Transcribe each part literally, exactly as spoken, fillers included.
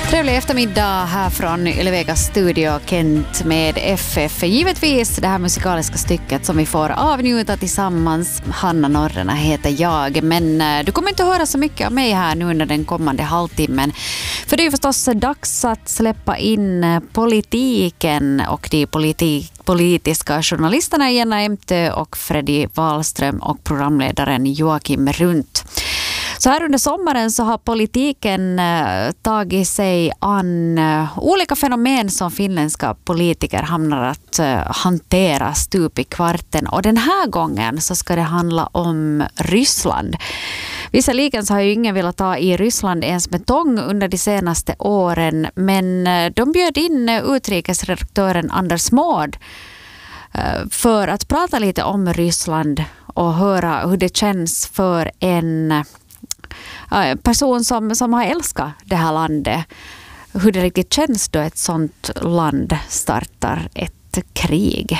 Trevlig eftermiddag här från Ylevegas studio, Kent med F F. Givetvis det här musikaliska stycket som vi får avnjuta tillsammans. Hanna Norrena heter jag, men du kommer inte höra så mycket av mig här nu under den kommande halvtimmen. För det är ju förstås dags att släppa in politiken och de politik, politiska journalisterna Jenna Emtö och Freddy Wahlström och programledaren Joakim Runt. Så här under sommaren så har politiken eh, tagit sig an eh, olika fenomen som finländska politiker hamnar att eh, hantera stup i kvarten. Och den här gången så ska det handla om Ryssland. Visserligen så har ju ingen velat ta i Ryssland ens med tång under de senaste åren, men eh, de bjöd in eh, utrikesredaktören Anders Mård eh, för att prata lite om Ryssland och höra hur det känns för en person som, som har älskat det här landet. Hur det riktigt känns då ett sånt land startar ett krig.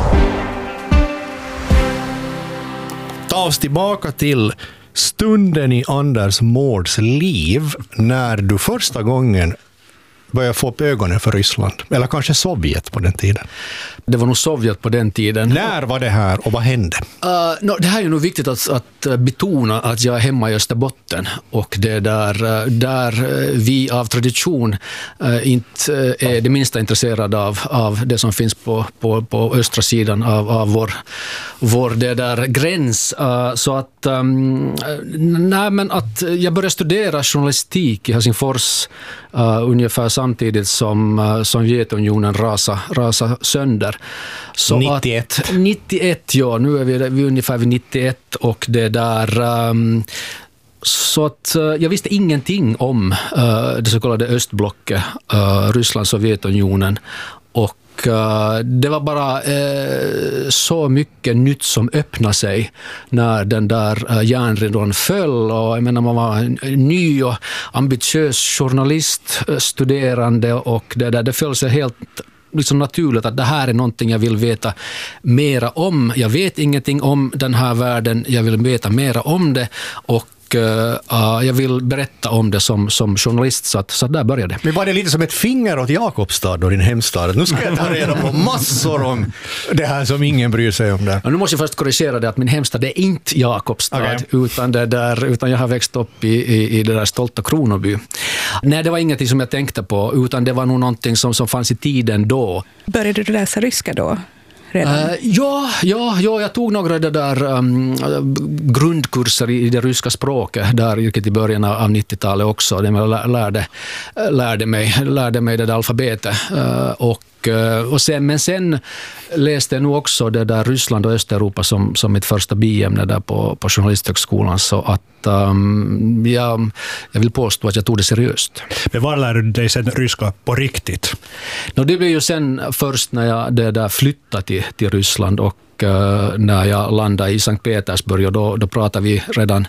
Ta oss tillbaka till stunden i Anders Mårds liv när du första gången började få upp ögonen för Ryssland. Eller kanske Sovjet på den tiden. Det var nog Sovjet på den tiden. När var det här och vad hände? Uh, no, det här är nog viktigt att, att betona att jag är hemma i Österbotten. Och det där, där vi av tradition uh, inte är det minsta intresserade av, av det som finns på, på, på östra sidan av, av vår, vår det där gräns. Uh, så att, um, nej, men att jag började studera journalistik i Helsingfors uh, ungefär samtidigt som uh, Sovjetunionen rasa, rasa sönder. Så nittioett. Att, nittioett, ja. Nu är vi, vi är ungefär vid nittioett och det där... Um, så att uh, jag visste ingenting om uh, det så kallade östblocket, uh, Ryssland, Sovjetunionen. Och Uh, det var bara uh, så mycket nytt som öppnade sig när den där uh, järnridån föll. Och jag menar, man var en ny och ambitiös journalist, uh, studerande, och det där, det föll sig helt liksom naturligt att det här är någonting jag vill veta mera om. Jag vet ingenting om den här världen, jag vill veta mera om det, och Uh, jag vill berätta om det som, som journalist, så, att, så att där började det. Men var det lite som ett finger åt Jakobstad och din hemstad? Nu ska jag ta reda på massor om det här som ingen bryr sig om det. Ja, nu måste jag först korrigera det att min hemstad är inte Jakobstad, okay. utan, det där, utan jag har växt upp i, i, i det där stolta Kronoby. Nej, det var ingenting som jag tänkte på, utan det var nog någonting som, som fanns i tiden då. Började du läsa ryska då? Uh, ja, ja, ja, jag tog några det där um, grundkurser i, i det ryska språket där riktigt i början av nittiotalet också. Det jag lärde, lärde, mig, lärde mig det där alfabetet. Uh, och, uh, och sen, men sen läste jag nog också det där Ryssland och Östeuropa som, som mitt första biämne där på, på journalisthögskolan. Så att um, jag, jag vill påstå att jag tog det seriöst. Men var lärde du dig sen ryska på riktigt? No, det blev ju sen först när jag det där flyttade till, till Ryssland, och uh, när jag landade i Sankt Petersburg, och då, då pratade vi redan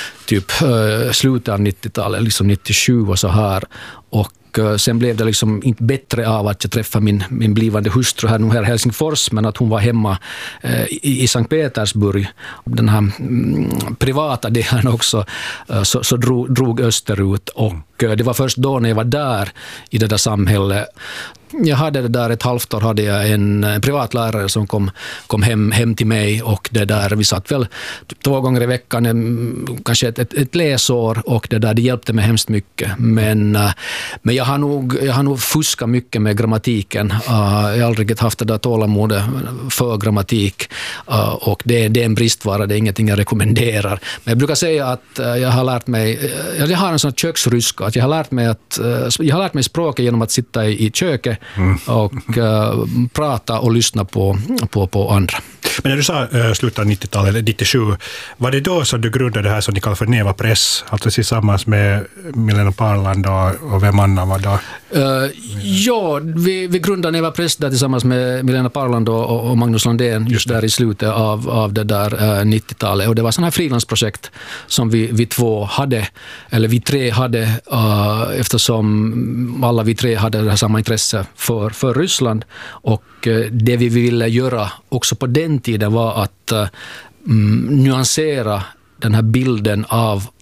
typ uh, slutet av nittiotalet, liksom nittiosju och så här. Och sen blev det liksom inte bättre av att jag träffade min, min blivande hustru här, nu här i Helsingfors, men att hon var hemma eh, i, i Sankt Petersburg. Den här mm, privata delen också eh, så, så drog, drog österut, och eh, det var först då när jag var där i det där samhället. Jag hade det där ett halvt år hade jag en privatlärare som kom, kom hem, hem till mig, och det där, vi satt väl två gånger i veckan, en, kanske ett, ett, ett läsår, och det där, det hjälpte mig hemskt mycket. Men, men jag, har nog, jag har nog fuskat mycket med grammatiken. Uh, jag har aldrig haft det där tålamodet för grammatik, uh, och det, det är en bristvara, det är ingenting jag rekommenderar. Men jag brukar säga att uh, jag har lärt mig, uh, jag har en sån köksryska, att jag har lärt mig att uh, jag har lärt mig språket genom att sitta i, i köket Mm. och uh, prata och lyssna på, på, på andra. Men när du sa uh, slutet av nittiotalet, nittiosju, var det då som du grundade det här som ni kallar för Neva Press, alltså tillsammans med Milena Parland och, och vem annan var då? Uh, ja, vi, vi grundade Neva Press där tillsammans med Milena Parland och, och Magnus Landén just där i slutet av, av det där uh, nittiotalet, och det var sådana här frilansprojekt som vi, vi två hade, eller vi tre hade, uh, eftersom alla vi tre hade det här samma intresse för, för Ryssland, och uh, det vi ville göra också på den tiden var att uh, mm, nyansera den här bilden av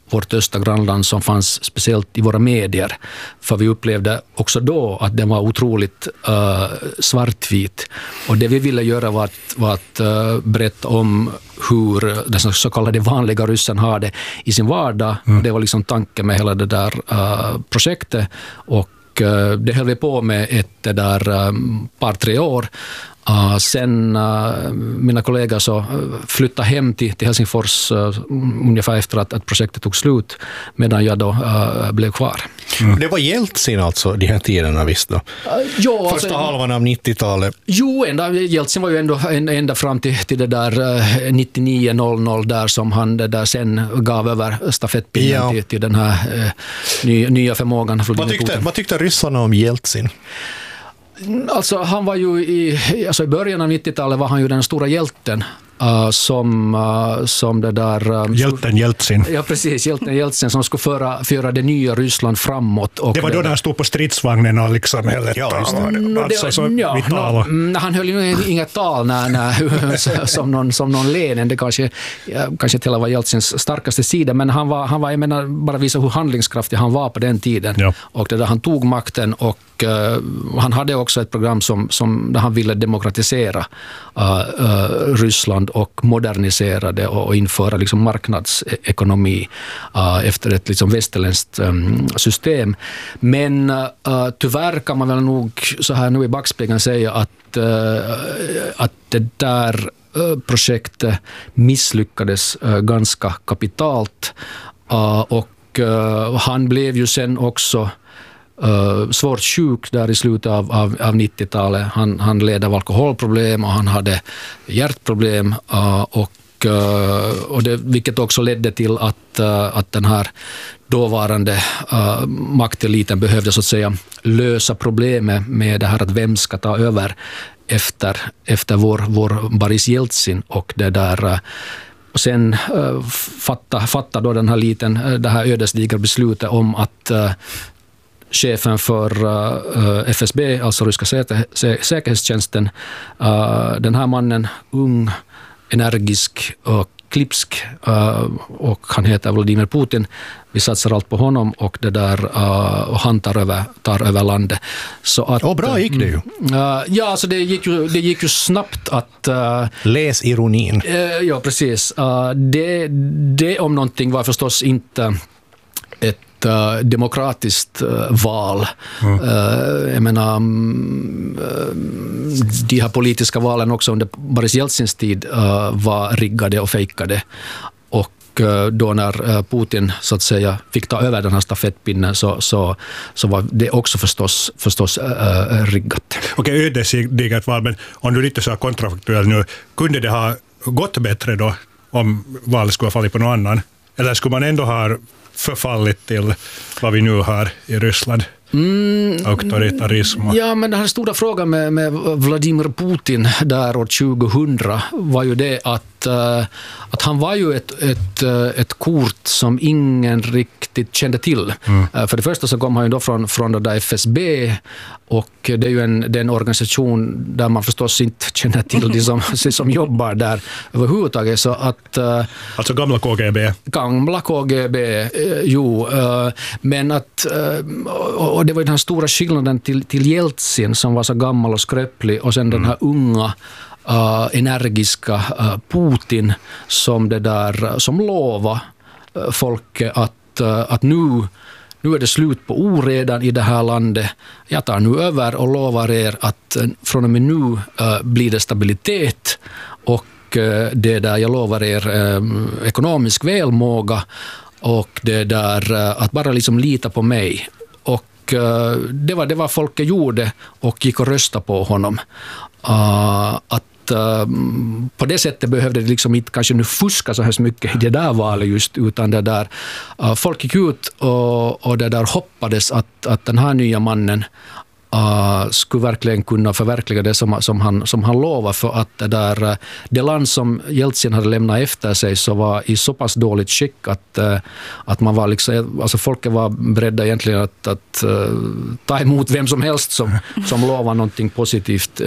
vårt östra grannland som fanns speciellt i våra medier. För vi upplevde också då att den var otroligt uh, svartvit. Och det vi ville göra var att, var att uh, berätta om hur den så kallade vanliga ryssen har det i sin vardag. Mm. Det var liksom tanken med hela det där uh, projektet. Och uh, det höll vi på med ett det där um, par, tre år. Uh, sen uh, mina kollegor så uh, flyttade hem till, till Helsingfors uh, ungefär efter att, att projektet tog slut, medan jag då uh, blev kvar. Mm. Det var Jeltsin alltså, de här tiderna visst då? Uh, jo, Första alltså, halvan av nittiotalet. Jo, ända, Jeltsin var ju ändå ända, ända fram till, till det där uh, nittionio noll noll där som han det där sen gav över stafettpinnen ja. till, till den här uh, ny, nya förmågan. Vad tyckte, vad tyckte ryssarna om Jeltsin? Alltså han var ju i, alltså i början av nittiotalet var han ju den stora hjälten uh, som, uh, som det där... Um, hjälten Jeltsin. Ja, precis. Hjälten Jeltsin som skulle föra, föra det nya Ryssland framåt. Och det var då det, han stod på stridsvagnen och liksom hela ja, tal. Alltså, så ja, no, no, han höll ju inget tal när, när, som, någon, som någon Lenin. Det kanske, kanske till var Jeltsins starkaste sida, men han var, han var jag menar, bara visa hur handlingskraftig han var på den tiden. Ja. Och det där han tog makten och uh, han hade också ett program som, som där han ville demokratisera uh, uh, Ryssland och modernisera det och, och införa liksom marknadsekonomi uh, efter ett liksom västerländskt um, system. Men uh, tyvärr kan man väl nog så här nu i backspegeln säga att, uh, att det där uh, projektet misslyckades uh, ganska kapitalt uh, och uh, han blev ju sen också Uh, svårt sjuk där i slutet av, av, av nittiotalet. Han, han led av alkoholproblem och han hade hjärtproblem uh, och, uh, och det, vilket också ledde till att, uh, att den här dåvarande uh, makteliten behövde så att säga lösa problemet med det här att vem ska ta över efter, efter vår, vår Boris Jeltsin och det där uh, och sen uh, fatta, fatta då den här liten, uh, det här ödesdigra beslutet om att uh, chefen för uh, F S B, alltså ryska sä- säkerhetstjänsten, uh, den här mannen, ung, energisk och klipsk, uh, och han heter Vladimir Putin. Vi satsar allt på honom och det där uh, och han tar över, tar över landet. Så att, oh, bra gick det ju. Uh, ja, alltså det gick ju, det gick ju snabbt att... Uh, Läs ironin. Uh, ja, precis. Uh, det, det om någonting var förstås inte ett Uh, demokratiskt uh, val. Mm. Uh, jag menar, um, uh, de här politiska valen också under Boris Jeltsins tid uh, var riggade och fejkade. Och uh, då när uh, Putin så att säga fick ta över den här stafettpinnen så, så, så var det också förstås, förstås uh, riggat. Okej, ödesdigert val, men om du lite så kontrafaktuell nu, kunde det ha gått bättre då om valet skulle ha fallit på någon annan? Eller skulle man ändå ha förfallit till vad vi nu har i Ryssland? Mm, auktoritarism. Ja, men den här stora frågan med, med Vladimir Putin där år tjugohundra var ju det att, uh, att han var ju ett, ett, ett kort som ingen riktigt kände till. Mm. Uh, för det första så kom han ju då från, från det där F S B och det är ju en, det är en organisation där man förstås inte känner till de som, som jobbar där överhuvudtaget. Så att, uh, alltså gamla K G B? Gamla K G B, uh, jo. Uh, men att uh, och det var den här stora skillnaden till, till Jeltsin som var så gammal och skröplig och sen mm. den här unga uh, energiska uh, Putin som det där som lovade uh, folket att, uh, att nu Nu är det slut på oredan i det här landet. Jag tar nu över och lovar er att uh, från och med nu uh, blir det stabilitet och uh, det där jag lovar er uh, ekonomisk välmåga och det där uh, att bara liksom lita på mig. Och uh, det var det var folket gjorde och gick och rösta på honom. Uh, att på det sättet behövde det liksom inte kanske nu fuska så här mycket i det där valet just, utan det där uh, folk gick ut och, och det där hoppades att, att den här nya mannen uh, skulle verkligen kunna förverkliga det som, som, han, som han lovar, för att det, där, det land som Jeltsin hade lämnat efter sig så var i så pass dåligt skick att, uh, att man var liksom, alltså folket var beredda egentligen att, att uh, ta emot vem som helst som, som lovar någonting positivt uh,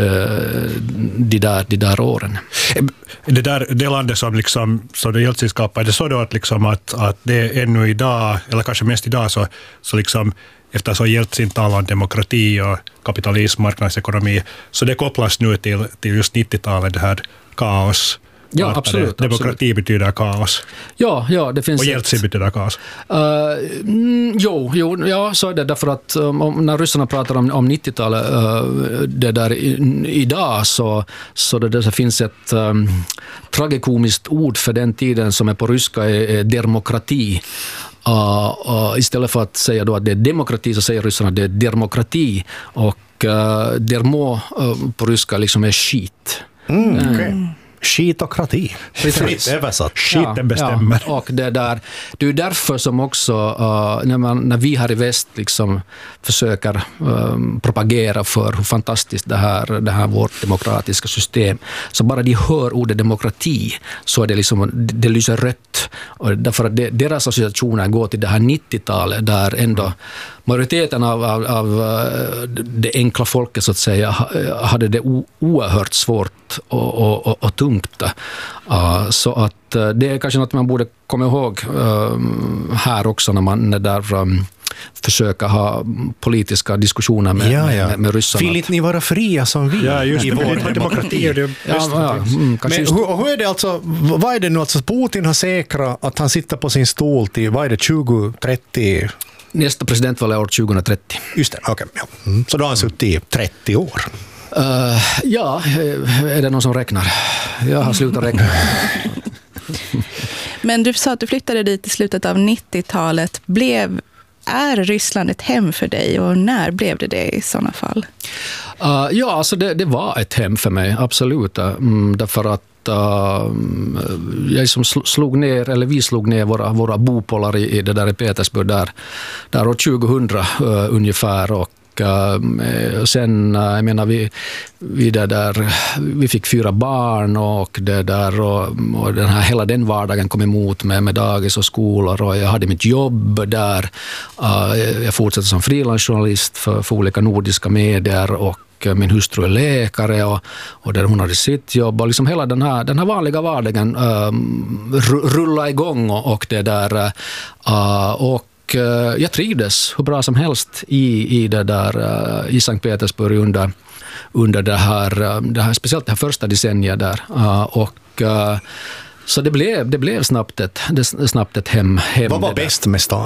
de, där, de där åren. Det, där, det landet som, liksom, som det Jeltsin skapade, det så då att, liksom att, att det ännu idag, eller kanske mest idag, så, så liksom eftersom Jeltsin talar om demokrati och kapitalism, marknadsekonomi, så det kopplas nu till, till just nittiotalet, det här kaos. Ja, absolut. Demokrati absolut. betyder kaos. Ja, ja, det finns och Jeltsin ett... betyder kaos. Uh, mm, jo, jo, ja, så är det. Därför att um, när ryssarna pratar om, om nittiotalet, uh, det där i, idag, så, så det, det finns ett um, tragikomiskt ord för den tiden som är på ryska, är, är demokrati. Uh, uh, istället för att säga då att det är demokrati, så säger ryssarna att det är demokrati, och uh, dermo uh, på ryska liksom är skit. Mm, okay. mm. Skitokrati. Precis. Översatt. Skiten bestämmer. Ja, och det, där, det är därför som också uh, när, man, när vi här i väst liksom försöker um, propagera för hur fantastiskt det här, det här vårt demokratiska system, så bara de hör ordet demokrati så är det liksom, det, det lyser rött. Och därför att det, deras associationer går till det här nittiotalet där ändå majoriteten av, av, av det enkla folket så att säga hade det o, oerhört svårt och, och, och, och tungt. Uh, så att uh, det är kanske något man borde komma ihåg uh, här också när man när där, um, försöker ha politiska diskussioner med, ja, ja. med, med ryssarna. Vill inte ni vara fria som vi? Ja, just i det. vår Det demokrati är det ja, ja, mm, Men just... hur, hur är det alltså, vad är det nu alltså, Putin har säkrat att han sitter på sin stol till, vad är det, tjugo trettio? Nästa presidentval är år tjugo trettio. Just det, okej. Okay, ja. mm. Så då har han suttit i trettio år. Uh, ja, är det någon som räknar? Jag har slutat räkna. Men du sa att du flyttade dit i slutet av nittiotalet. Blev, är Ryssland ett hem för dig, och när blev det det i sådana fall? Uh, ja, alltså det, det var ett hem för mig, absolut. Mm, därför att Uh, jag som slog ner, eller vi slog ner våra, våra bopålar i, i det där i Petersburg där, där år tjugohundra uh, ungefär, och Uh, sen, uh, jag menar, vi, vi, det där, vi fick fyra barn, och, det där, och, och den här, hela den vardagen kom emot med, med dagis och skolor, och jag hade mitt jobb där. Uh, jag fortsatte som frilansjournalist för, för olika nordiska medier, och min hustru är läkare, och, och där hon hade sitt jobb, och liksom hela den här, den här vanliga vardagen um, rullade igång, och, och det där uh, och jag trivdes hur bra som helst i, i, det där, i Sankt Petersburg under, under det, här, det här, speciellt det här första decenniet där. Och, så det blev, det blev snabbt ett, det, snabbt ett hem, hem. Vad var bäst med stan?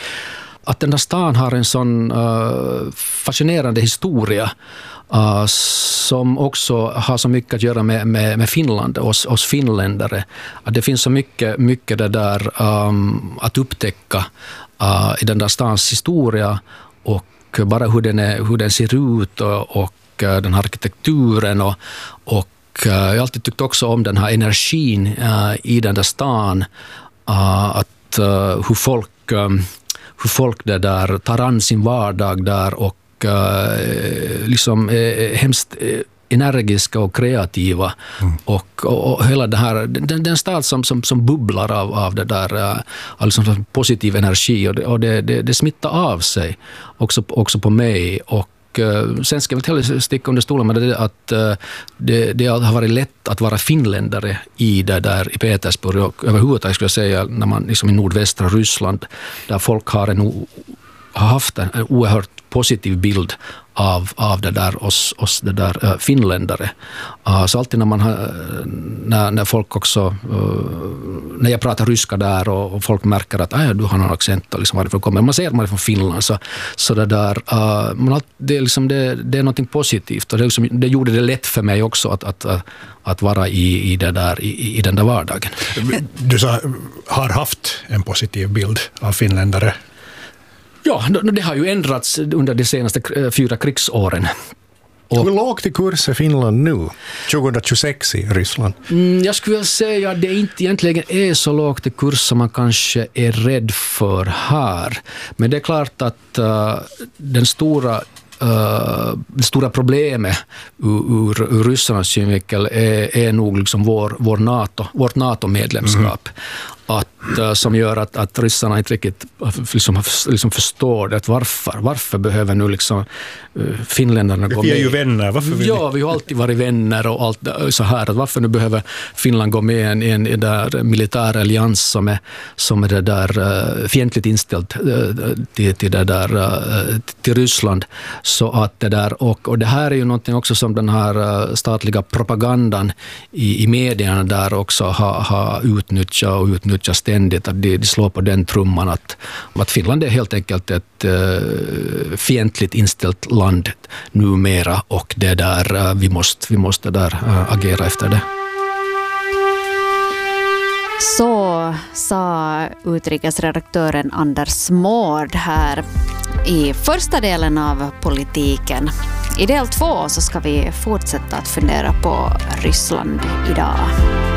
Att den där stan har en sån uh, fascinerande historia uh, som också har så mycket att göra med, med, med Finland, oss, oss finländare. Att det finns så mycket, mycket det där um, att upptäcka uh, i den där stans historia, och bara hur den, är, hur den ser ut, och, och uh, den här arkitekturen, och, och uh, jag har alltid tyckt också om den här energin uh, i den där stan, uh, att uh, hur folk um, hur folk det där tar an sin vardag där, och uh, liksom är hemskt energiska och kreativa. Mm. Och, och, och hela det här, den, den stad som, som, som bubblar av, av det där, uh, liksom positiv energi, och det, och det, det, det smittar av sig också, också på mig. Och sen ska vi inte heller sticka under stolen med det, att det, det har varit lätt att vara finländare i det där i Petersburg, och överhuvudtaget skulle jag säga när man liksom i nordvästra Ryssland, där folk har, en, har haft en, en oerhört positiv bild av, av det där oss, oss det där uh, finländare. Uh, så alltid när man har, när, när folk också uh, när jag pratar ryska där, och, och folk märker att ah, du har någon accent och liksom varifrån kommer, man ser att man är från Finland, så, så det där uh, man, det, är liksom, det, det är något positivt, och det, liksom, det gjorde det lätt för mig också att, att, att, att vara i, i, det där, i, i den där vardagen. Du sa, har haft en positiv bild av finländare. Ja, det har ju ändrats under de senaste fyra krigsåren. Och hur lågt i kurs är Finland nu, tjugohundratjugosex i Ryssland? Mm, jag skulle säga att det inte egentligen är så lågt i kurs som man kanske är rädd för här. Men det är klart att uh, den stora uh, stora problemet ur, ur, ur ryssarnas synvinkel är, är nog liksom vår, vår NATO, vårt NATO-medlemskap. Mm. Att, som gör att, att ryssarna inte riktigt liksom, liksom förstår det. Att varför, varför behöver nu liksom, finländarna gå med? Vi är ju vänner. Varför vill ja, vi har alltid varit vänner och allt så här. Att varför nu behöver Finland gå med i en, en, en där militär allians som är, som är det där, uh, fientligt inställd uh, till, till, det där, uh, till Ryssland. Så att det där, och, och det här är ju någonting också som den här uh, statliga propagandan i, i medierna där också har, har utnyttjat och utnyttjat ständigt, att de, de slår på den trumman att, att Finland är helt enkelt ett uh, fientligt inställt land numera, och det där uh, vi måste, vi måste där uh, agera efter det. Så sa utrikesredaktören Anders Mård här i första delen av politiken. I del två så ska vi fortsätta att fundera på Ryssland idag.